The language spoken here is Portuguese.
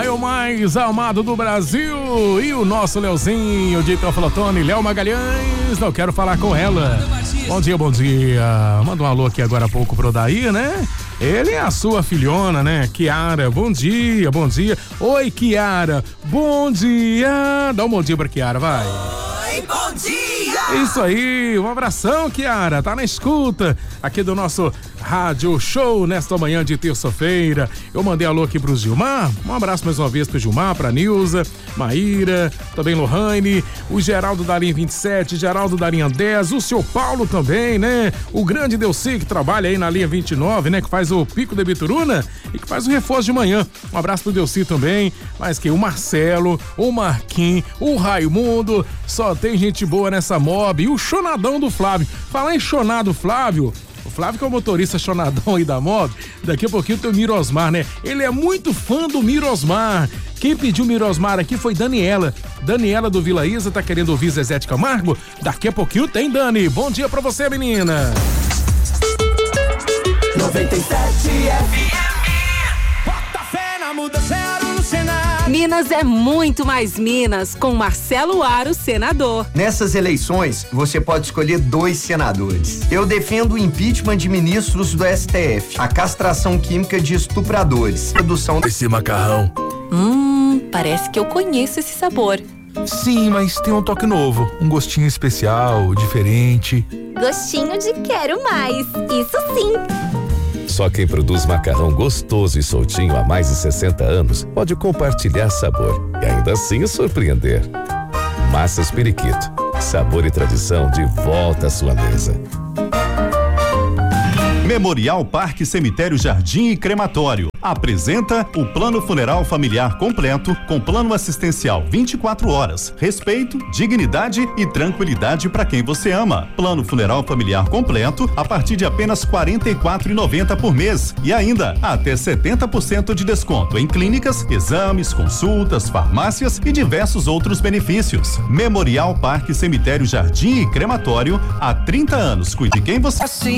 o mais amado do Brasil. E o nosso Leozinho de Teoflotone, Léo Magalhães. Não quero falar com ela. Bom dia, bom dia. Manda um alô aqui agora há pouco pro Daí, né? Ele é a sua filhona, né? Kiara, bom dia, bom dia. Oi, Kiara, bom dia. Dá um bom dia pra Kiara, vai. Oi, bom dia. Isso aí, um abração, Kiara. Tá na escuta aqui do nosso Rádio Show nesta manhã de terça-feira. Eu mandei alô aqui pro Gilmar. Um abraço mais uma vez pro Gilmar, pra Nilza, Maíra, também Lohane, o Geraldo da linha 27, Geraldo da linha 10, o seu Paulo também, né? O grande Delci que trabalha aí na linha 29, né? Que faz o Pico de Bituruna e que faz o reforço de manhã. Um abraço pro Delci também. Mas que o Marcelo, o Marquinhos, o Raimundo, só tem gente boa nessa mob. E o chonadão do Flávio. Falar em chonado Flávio, o Flávio que é o motorista chonadão aí da mob, daqui a pouquinho tem o Mirosmar, né? Ele é muito fã do Mirosmar. Quem pediu Mirosmar aqui foi Daniela. Daniela do Vila Isa, tá querendo ouvir Zezé de Camargo? Daqui a pouquinho tem, Dani. Bom dia pra você, menina. 97 FM. Bota fé na mudança no Senado. Minas é muito mais Minas, com Marcelo Aro, senador. Nessas eleições, você pode escolher 2 senadores. Eu defendo o impeachment de ministros do STF, a castração química de estupradores, redução desse macarrão. Parece que eu conheço esse sabor. Sim, mas tem um toque novo, um gostinho especial, diferente. Gostinho de quero mais, isso sim. Só quem produz macarrão gostoso e soltinho há mais de 60 anos pode compartilhar sabor e ainda assim surpreender. Massas Periquito, sabor e tradição de volta à sua mesa. Memorial Parque Cemitério Jardim e Crematório apresenta o Plano Funeral Familiar completo com plano assistencial 24 horas, respeito, dignidade e tranquilidade para quem você ama. Plano Funeral Familiar completo a partir de apenas R$ 44,90 por mês e ainda até 70% de desconto em clínicas, exames, consultas, farmácias e diversos outros benefícios. Memorial Parque Cemitério Jardim e Crematório há 30 anos. Cuide de quem você...